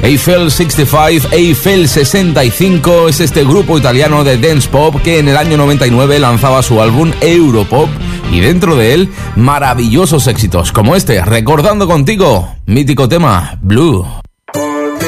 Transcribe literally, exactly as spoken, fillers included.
Eiffel sesenta y cinco, Eiffel sesenta y cinco es este grupo italiano de dance pop que en el año noventa y nueve lanzaba su álbum Europop y dentro de él maravillosos éxitos como este, recordando contigo, mítico tema Blue.